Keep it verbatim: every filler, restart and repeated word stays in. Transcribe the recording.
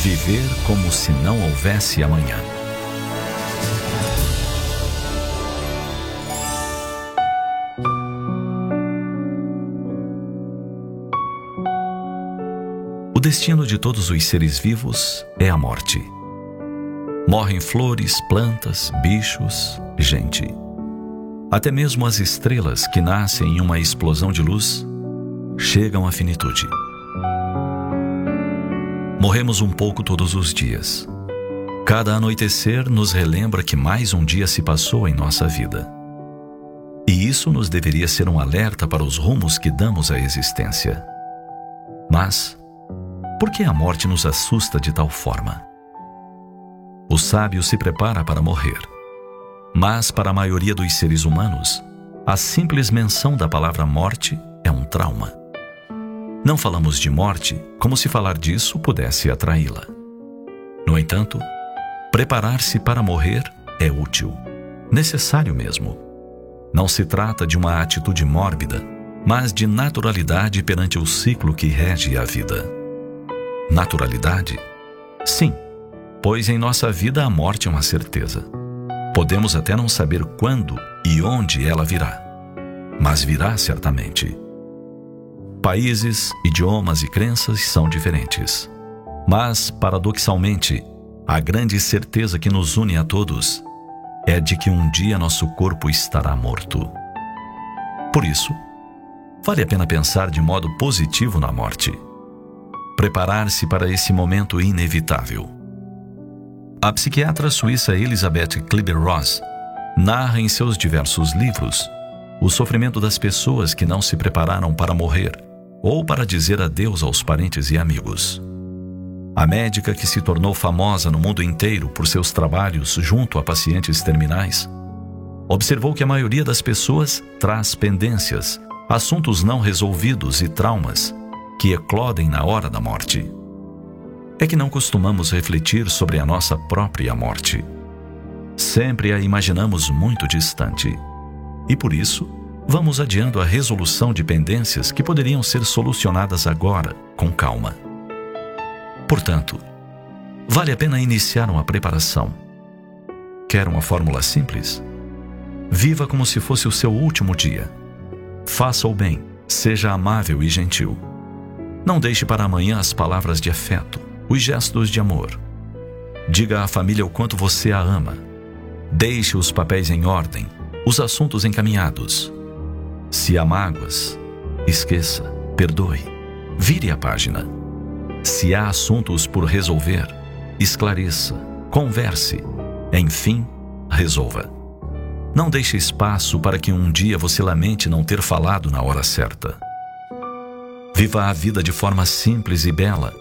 Viver como se não houvesse amanhã. O destino de todos os seres vivos é a morte. Morrem flores, plantas, bichos, gente. Até mesmo as estrelas que nascem em uma explosão de luz chegam à finitude. Morremos um pouco todos os dias. Cada anoitecer nos relembra que mais um dia se passou em nossa vida. E isso nos deveria ser um alerta para os rumos que damos à existência. Mas, por que a morte nos assusta de tal forma? O sábio se prepara para morrer. Mas para a maioria dos seres humanos, a simples menção da palavra morte é um trauma. Não falamos de morte como se falar disso pudesse atraí-la. No entanto, preparar-se para morrer é útil, necessário mesmo. Não se trata de uma atitude mórbida, mas de naturalidade perante o ciclo que rege a vida. Naturalidade? Sim, pois em nossa vida a morte é uma certeza. Podemos até não saber quando e onde ela virá, mas virá certamente. Países, idiomas e crenças são diferentes. Mas, paradoxalmente, a grande certeza que nos une a todos é de que um dia nosso corpo estará morto. Por isso, vale a pena pensar de modo positivo na morte. Preparar-se para esse momento inevitável. A psiquiatra suíça Elisabeth Kübler-Ross narra em seus diversos livros o sofrimento das pessoas que não se prepararam para morrer ou para dizer adeus aos parentes e amigos. A médica que se tornou famosa no mundo inteiro por seus trabalhos junto a pacientes terminais, observou que a maioria das pessoas traz pendências, assuntos não resolvidos e traumas que eclodem na hora da morte. É que não costumamos refletir sobre a nossa própria morte. Sempre a imaginamos muito distante. E por isso, vamos adiando a resolução de pendências que poderiam ser solucionadas agora, com calma. Portanto, vale a pena iniciar uma preparação. Quer uma fórmula simples? Viva como se fosse o seu último dia. Faça o bem, seja amável e gentil. Não deixe para amanhã as palavras de afeto, os gestos de amor. Diga à família o quanto você a ama. Deixe os papéis em ordem, os assuntos encaminhados. Se há mágoas, esqueça, perdoe, vire a página. Se há assuntos por resolver, esclareça, converse, enfim, resolva. Não deixe espaço para que um dia você lamente não ter falado na hora certa. Viva a vida de forma simples e bela,